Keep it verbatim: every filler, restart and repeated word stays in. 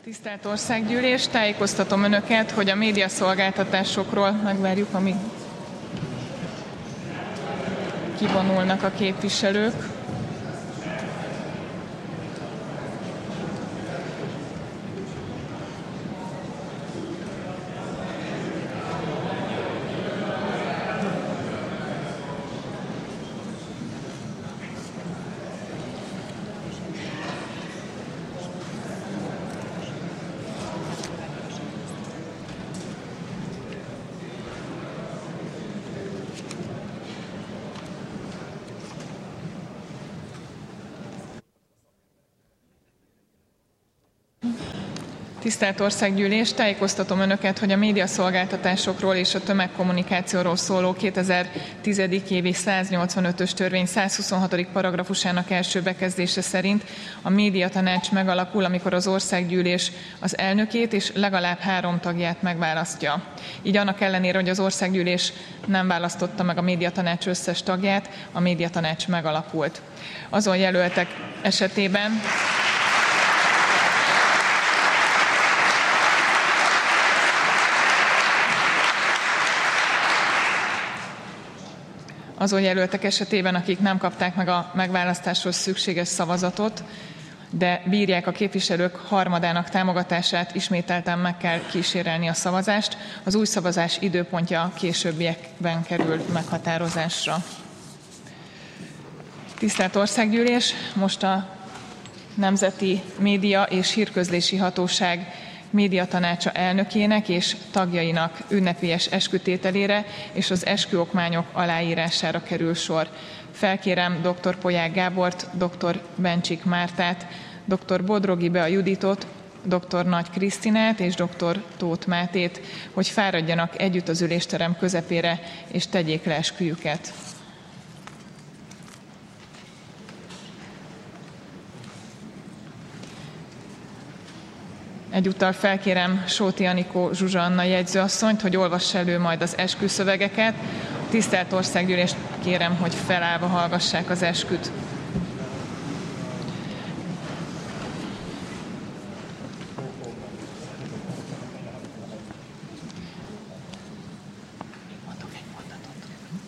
Tisztelt Országgyűlés, tájékoztatom Önöket, hogy a médiaszolgáltatásokról megvárjuk, amíg kivonulnak a képviselők. Tisztelt Országgyűlés, tájékoztatom Önöket, hogy a médiaszolgáltatásokról és a tömegkommunikációról szóló kétezer-tíz. évi száznyolcvanötös törvény százhuszonhatodik paragrafusának első bekezdése szerint a médiatanács megalakul, amikor az Országgyűlés az elnökét és legalább három tagját megválasztja. Így annak ellenére, hogy az Országgyűlés nem választotta meg a médiatanács összes tagját, a médiatanács megalakult. Azon jelöltek esetében azon jelöltek esetében, akik nem kapták meg a megválasztáshoz szükséges szavazatot, de bírják a képviselők harmadának támogatását, ismételten meg kell kísérelni a szavazást. Az új szavazás időpontja későbbiekben kerül meghatározásra. Tisztelt Országgyűlés, most a Nemzeti Média és Hírközlési Hatóság médiatanácsa elnökének és tagjainak ünnepélyes eskütételére és az esküokmányok aláírására kerül sor. Felkérem dr. Polyák Gábort, dr. Bencsik Mártát, dr. Bodrogi Bea Juditot, dr. Nagy Krisztinát és dr. Tóth Mátét, hogy fáradjanak együtt az ülésterem közepére és tegyék le esküjüket. Egyúttal felkérem Sóti Anikó Zsuzsanna jegyzőasszonyt, hogy olvassa elő majd az esküszövegeket. Tisztelt Országgyűlést kérem, hogy felállva hallgassák az esküt.